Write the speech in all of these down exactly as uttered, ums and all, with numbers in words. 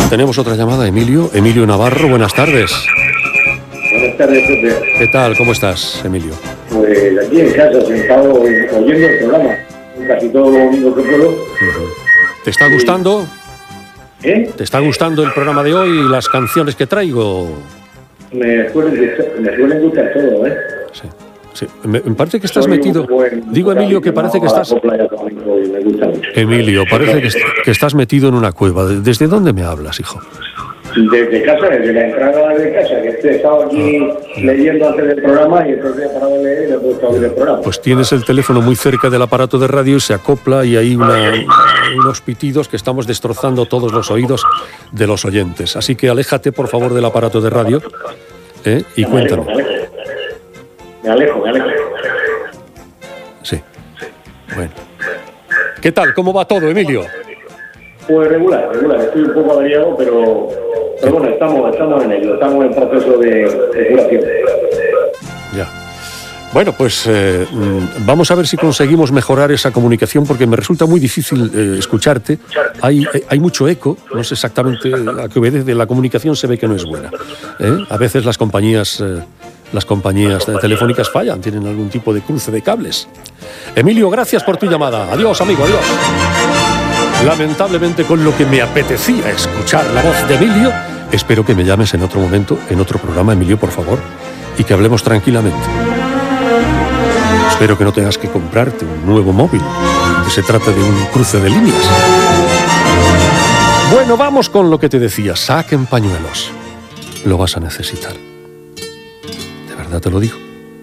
Tenemos otra llamada, Emilio. Emilio Navarro, buenas tardes. Buenas tardes, Pepe. ¿Qué tal? ¿Cómo estás, Emilio? Pues aquí en casa, sentado oyendo el programa. Casi todo lo único que puedo. ¿Te está gustando? ¿Eh? ¿Te está gustando el programa de hoy y las canciones que traigo? Me suelen gustar, me suelen gustar todo, ¿eh? Sí. Sí. Me, me parece que estás Soy metido... buen, Digo, Emilio, que parece que estás... Me gusta mucho. Emilio, parece que, est- que estás metido en una cueva. ¿Desde dónde me hablas, hijo? Desde casa, desde la entrada de casa, que he estado aquí leyendo antes del programa y entonces he parado de leer y he puesto a oír el programa. Pues tienes el teléfono muy cerca del aparato de radio y se acopla y hay una, unos pitidos que estamos destrozando todos los oídos de los oyentes. Así que aléjate, por favor, del aparato de radio, ¿eh? Y Me cuéntanos. alejo, me alejo, me alejo. Sí. Bueno. ¿Qué tal? ¿Cómo va todo, Emilio? Pues regular, regular. Estoy un poco averiado, pero, pero bueno, estamos, estamos en ello, estamos en proceso de, de curación. Ya. Bueno, pues eh, mm, vamos a ver si conseguimos mejorar esa comunicación porque me resulta muy difícil eh, escucharte. Hay, eh, hay mucho eco, no sé exactamente a qué obedece. La comunicación se ve que no es buena, ¿eh? A veces las compañías, eh, las compañías telefónicas fallan, tienen algún tipo de cruce de cables. Emilio, gracias por tu llamada. Adiós, amigo, adiós. Lamentablemente, con lo que me apetecía escuchar la voz de Emilio, espero que me llames en otro momento, en otro programa, Emilio, por favor, y que hablemos tranquilamente. Espero que no tengas que comprarte un nuevo móvil, que se trata de un cruce de líneas. Bueno, vamos con lo que te decía. Saquen pañuelos. Lo vas a necesitar. De verdad te lo digo.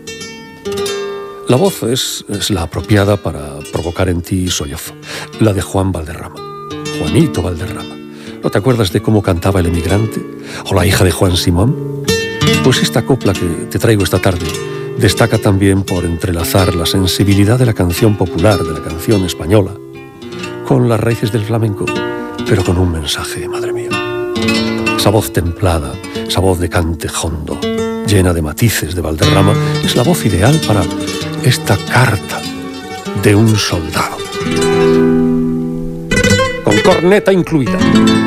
La voz es, es la apropiada para provocar en ti sollozo. La de Juan Valderrama. Juanito Valderrama. ¿No te acuerdas de cómo cantaba El Emigrante? ¿O La hija de Juan Simón? Pues esta copla que te traigo esta tarde destaca también por entrelazar la sensibilidad de la canción popular, de la canción española, con las raíces del flamenco, pero con un mensaje, madre mía. Esa voz templada, esa voz de cante hondo, llena de matices de Valderrama, es la voz ideal para esta carta de un soldado. Con corneta incluida.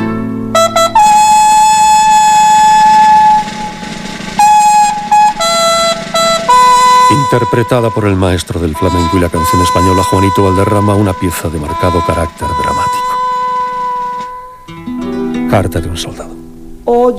Interpretada por el maestro del flamenco y la canción española Juanito Valderrama, una pieza de marcado carácter dramático. Carta de un soldado.